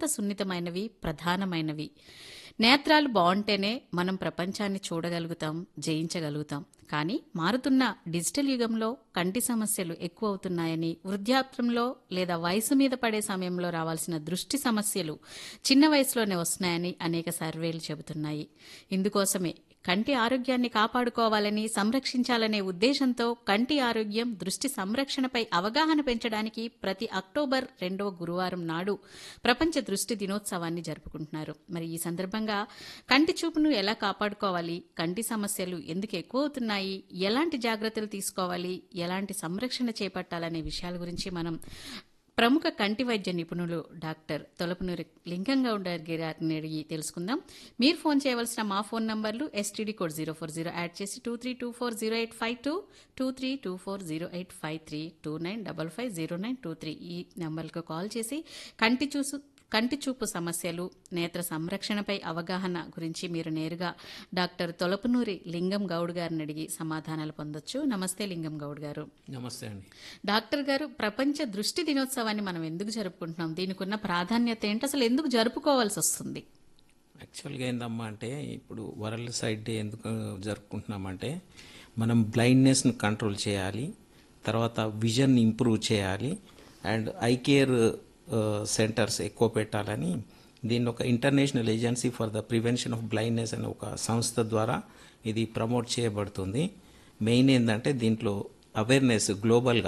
సున్నితమైనవి, ప్రధానమైనవి. నేత్రాలు బావుంటేనే మనం ప్రపంచాన్ని చూడగలుగుతాం, జయించగలుగుతాం. కానీ మారుతున్న డిజిటల్ యుగంలో కంటి సమస్యలు ఎక్కువవుతున్నాయని, వృద్ధాప్యంలో లేదా వయసు మీద పడే సమయంలో రావాల్సిన దృష్టి సమస్యలు చిన్న వయసులోనే వస్తున్నాయని అనేక సర్వేలు చెబుతున్నాయి. ఇందుకోసమే కంటి ఆరోగ్యాన్ని కాపాడుకోవాలని, సంరక్షించాలనే ఉద్దేశంతో కంటి ఆరోగ్యం, దృష్టి సంరక్షణపై అవగాహన పెంచడానికి ప్రతి అక్టోబర్ 2వ గురువారం నాడు ప్రపంచ దృష్టి దినోత్సవాన్ని జరుపుకుంటున్నారు. మరి ఈ సందర్భంగా కంటి చూపును ఎలా కాపాడుకోవాలి, కంటి సమస్యలు ఎందుకు ఎక్కువవుతున్నాయి, ఎలాంటి జాగ్రత్తలు తీసుకోవాలి, ఎలాంటి సంరక్షణ చేపట్టాలనే విషయాల గురించి మనం ప్రముఖ కంటి వైద్య నిపుణులు డాక్టర్ తొలపనూరి లింగంగౌడ్ గారిని అడిగి తెలుసుకుందాం. మీరు ఫోన్ చేయవలసిన మా ఫోన్ నంబర్లు ఎస్టీడీ కోడ్ 040 యాడ్ చేసి 23240852, 23240853, 29550923 ఈ నంబర్లకు కాల్ చేసి కంటి చూపు సమస్యలు, నేత్ర సంరక్షణపై అవగాహన గురించి మీరు నేరుగా డాక్టర్ తొలపనూరి లింగం గౌడ్ గారిని అడిగి సమాధానాలు పొందొచ్చు. నమస్తే లింగం గౌడ్ గారు. నమస్తే అండి. డాక్టర్ గారు, ప్రపంచ దృష్టి దినోత్సవాన్ని మనం ఎందుకు జరుపుకుంటున్నాం? దీనికి ఉన్న ప్రాధాన్యత ఏంటి? అసలు ఎందుకు జరుపుకోవాల్సి వస్తుంది? యాక్చువల్గా ఏందమ్మా అంటే, ఇప్పుడు వరల్డ్ సైడ్ డే ఎందుకు జరుపుకుంటున్నామంటే, మనం బ్లైండ్నెస్ని కంట్రోల్ చేయాలి, తర్వాత విజన్ ఇంప్రూవ్ చేయాలి, అండ్ ఐ కేర్ సెంటర్స్ ఎక్కువ పెట్టాలని దీన్ని ఒక international agency for the prevention of blindness అనే ఒక సంస్థ ద్వారా ఇది ప్రమోట్ చేయబడుతుంది. మెయిన్ ఏంటంటే దీంట్లో అవేర్నెస్ గ్లోబల్గా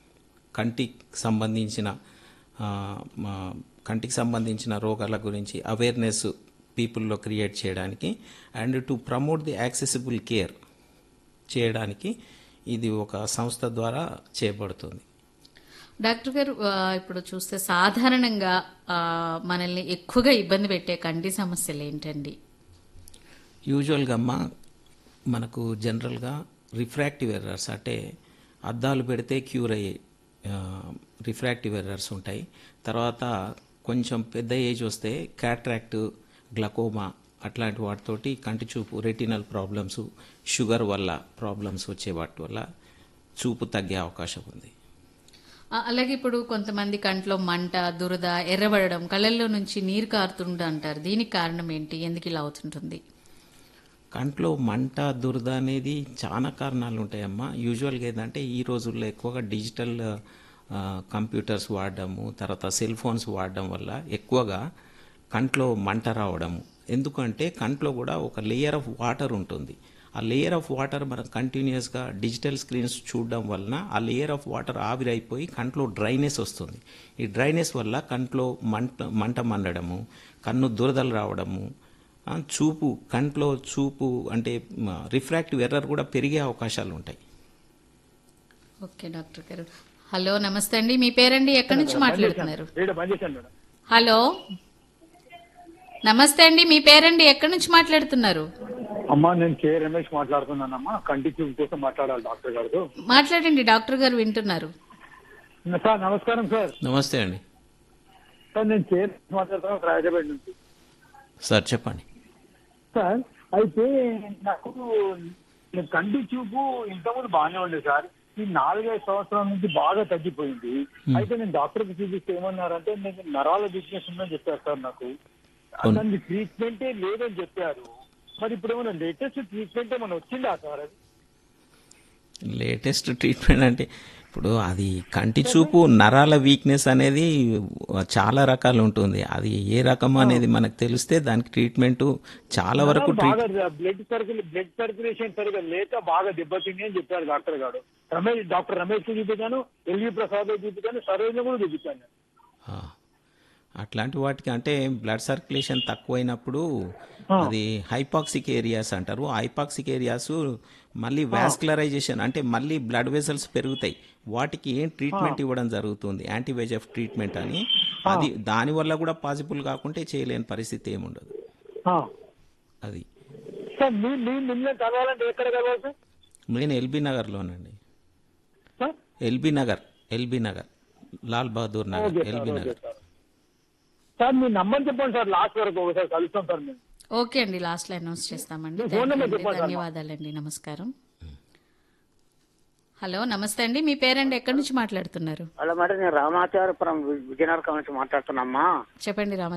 కంటికి సంబంధించిన రోగాల గురించి అవేర్నెస్ పీపుల్లో క్రియేట్ చేయడానికి and to promote the accessible care చేయడానికి ఇది ఒక సంస్థ ద్వారా చేయబడుతుంది. డాక్టర్ గారు, ఇప్పుడు చూస్తే సాధారణంగా మనల్ని ఎక్కువగా ఇబ్బంది పెట్టే కంటి సమస్యలు ఏంటండి? యూజువల్గా అమ్మ మనకు జనరల్గా రిఫ్రాక్టివ్ ఎర్రర్స్ అంటే అద్దాలు పెడితే క్యూర్ అయ్యే రిఫ్రాక్టివ్ ఎర్రర్స్ ఉంటాయి. తర్వాత కొంచెం పెద్ద ఏజ్ వస్తే క్యాట్రాక్ట్, గ్లకోమా అట్లాంటి వాటితోటి కంటి చూపు, రెటినల్ ప్రాబ్లమ్స్, షుగర్ వల్ల ప్రాబ్లమ్స్ వచ్చే వాటి వల్ల చూపు తగ్గే అవకాశం ఉంది. అలాగే ఇప్పుడు కొంతమంది కంట్లో మంట, దురద, ఎర్రబడడం, కళ్ళల్లో నుంచి నీరు కారుతుండ అంటారు. దీనికి కారణం ఏంటి? ఎందుకు ఇలా అవుతుంటుంది? కంట్లో మంట, దురద అనేది చాలా కారణాలు ఉంటాయమ్మా. యూజువల్గా ఏంటంటే ఈ రోజుల్లో ఎక్కువగా డిజిటల్ కంప్యూటర్స్ వాడడము, తర్వాత సెల్ ఫోన్స్ వాడడం వల్ల ఎక్కువగా కంట్లో మంట రావడము. ఎందుకంటే కంట్లో కూడా ఒక లేయర్ ఆఫ్ వాటర్ ఉంటుంది. ఆ లేయర్ ఆఫ్ వాటర్ మనం కంటిన్యూస్గా డిజిటల్ స్క్రీన్స్ చూడడం వలన ఆ లేయర్ ఆఫ్ వాటర్ ఆవిరైపోయి కంట్లో డ్రైనెస్ వస్తుంది. ఈ డ్రైనెస్ వల్ల కంట్లో మంట మండడము, కన్ను దురదలు రావడము, కంట్లో చూపు అంటే రిఫ్రాక్టివ్ ఎర్రర్ కూడా పెరిగే అవకాశాలు ఉంటాయి. ఓకే డాక్టర్ గారు. హలో, నమస్తే అండి. మీ పేరండి? ఎక్కడి నుంచి మాట్లాడుతున్నారు? హలో, నమస్తే అండి. మీ పేరండి? ఎక్కడి నుంచి మాట్లాడుతున్నారు? అమ్మా, నేను కే రమేష్ మాట్లాడుతున్నానమ్మా. కంటి చూపు కోసం మాట్లాడాలి డాక్టర్ గారు. మాట్లాడండి, డాక్టర్ గారు వింటున్నారు. సార్ నమస్కారం సార్. నమస్తే అండి. సార్ నేను కే రమేష్ మాట్లాడుతున్నాను, హైదరాబాద్ నుంచి. సార్ చెప్పండి. సార్ అయితే నాకు కంటి చూపు ఇంతకుముందు బాగానే ఉండేది సార్. ఈ 4-5 సంవత్సరాల నుంచి బాగా తగ్గిపోయింది. అయితే నేను డాక్టర్కి చూపిస్తే ఏమన్నారంటే నేను నరాల వీక్నెస్ ఉందని చెప్పారు సార్. నాకు దానికి ట్రీట్మెంటే లేదని చెప్పారు. మరి ఇప్పుడు ఏమైనా లేటెస్ట్ ట్రీట్మెంట్ ఏమైనా వచ్చిందా సార్? అది లేటెస్ట్ ట్రీట్మెంట్ అంటే ఇప్పుడు అది కంటి చూపు నరాల వీక్నెస్ అనేది చాలా రకాలు ఉంటుంది. అది ఏ రకం అనేది మనకు తెలిస్తే దానికి ట్రీట్మెంట్ చాలా వరకు బ్లడ్ సర్క్యులేషన్ సరిగా లేక బాగా దెబ్బతింది అని చెప్పారు డాక్టర్ గారు. డాక్టర్ రమేష్ కి చూపించాను, ఎల్వి ప్రసాద్ చూపించాను, సరోజన కూడా చూపించాను. అట్లాంటి వాటికి అంటే బ్లడ్ సర్క్యులేషన్ తక్కువైనప్పుడు అది హైపాక్సిక్ ఏరియాస్ అంటారు. హైపాక్సిక్ ఏరియాస్ మళ్ళీ వాస్కులరైజేషన్ అంటే మళ్ళీ బ్లడ్ వెసల్స్ పెరుగుతాయి. వాటికి ఏం ట్రీట్మెంట్ ఇవ్వడం జరుగుతుంది, యాంటీబయాటిక్ ట్రీట్మెంట్ అని. అది దానివల్ల కూడా పాసిబుల్ కాకుంటే చేయలేని పరిస్థితి ఏముండదు. అది నేను LB నగర్లోనండి. LB Nagar Lal Bahadur Nagar, LB Nagar. Sir మీ నంబర్ చెప్పండి సార్, లాస్ట్ వరకు ఒకసారి కలుస్తాం సార్ మేము. ఓకే అండి, లాస్ట్ లో అనౌన్స్ చేస్తామండి. ధన్యవాదాలండి, నమస్కారం. హలో, నమస్తే అండి. మీ పేరండి? ఎక్కడి నుంచి మాట్లాడుతున్నారు? హలో మేడం, నేను రామాచారపురం విజయనగరం నుంచి మాట్లాడుతున్నామ్మా. చెప్పండి రామ.